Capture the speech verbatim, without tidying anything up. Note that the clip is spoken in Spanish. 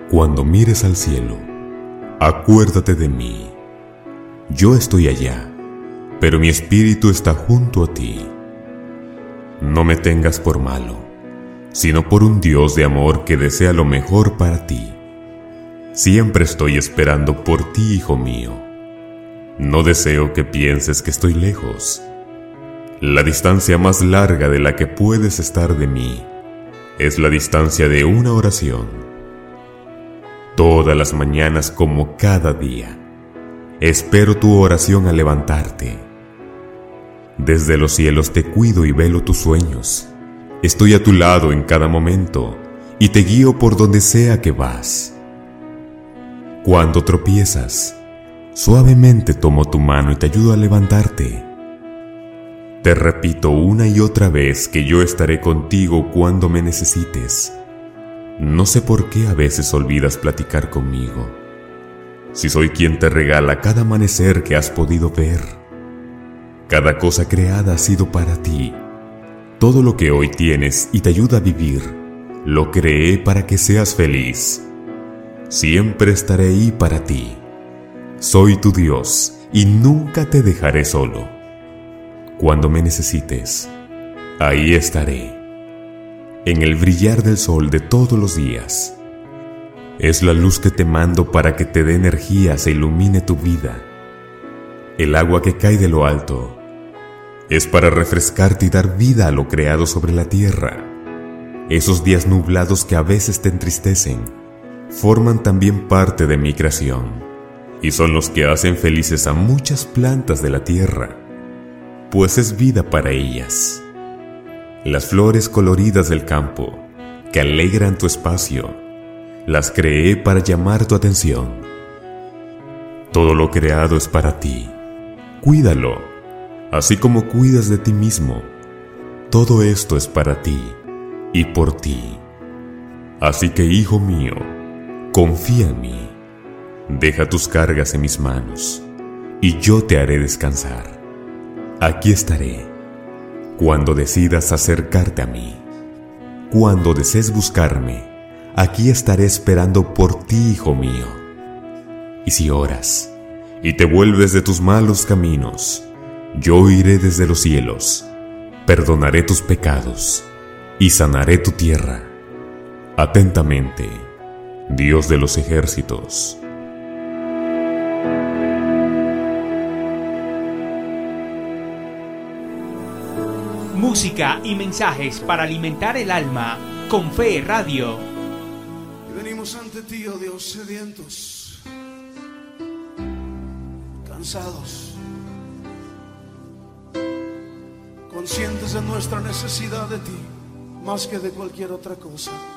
Cuando mires al cielo, acuérdate de mí. Yo estoy allá, pero mi espíritu está junto a ti. No me tengas por malo, sino por un Dios de amor que desea lo mejor para ti. Siempre estoy esperando por ti, hijo mío. No deseo que pienses que estoy lejos. La distancia más larga de la que puedes estar de mí es la distancia de una oración. Todas las mañanas, como cada día, espero tu oración al levantarte. Desde los cielos te cuido y velo tus sueños. Estoy a tu lado en cada momento y te guío por donde sea que vas. Cuando tropiezas, suavemente tomo tu mano y te ayudo a levantarte. Te repito una y otra vez que yo estaré contigo cuando me necesites. No sé por qué a veces olvidas platicar conmigo, si soy quien te regala cada amanecer que has podido ver. Cada cosa creada ha sido para ti. Todo lo que hoy tienes y te ayuda a vivir, lo creé para que seas feliz. Siempre estaré ahí para ti. Soy tu Dios y nunca te dejaré solo. Cuando me necesites, ahí estaré. En el brillar del sol de todos los días. Es la luz que te mando para que te dé energías e ilumine tu vida. El agua que cae de lo alto es para refrescarte y dar vida a lo creado sobre la tierra. Esos días nublados que a veces te entristecen forman también parte de mi creación y son los que hacen felices a muchas plantas de la tierra, pues es vida para ellas. Las flores coloridas del campo, que alegran tu espacio, las creé para llamar tu atención. Todo lo creado es para ti. Cuídalo, así como cuidas de ti mismo. Todo esto es para ti y por ti. Así que, hijo mío, confía en mí. Deja tus cargas en mis manos, y yo te haré descansar. Aquí estaré. Cuando decidas acercarte a mí, cuando desees buscarme, aquí estaré esperando por ti, hijo mío. Y si oras y te vuelves de tus malos caminos, yo iré desde los cielos, perdonaré tus pecados y sanaré tu tierra. Atentamente, Dios de los ejércitos. Música y mensajes para alimentar el alma con Fe Radio. Venimos ante ti, oh Dios, sedientos, cansados, conscientes de nuestra necesidad de ti, más que de cualquier otra cosa.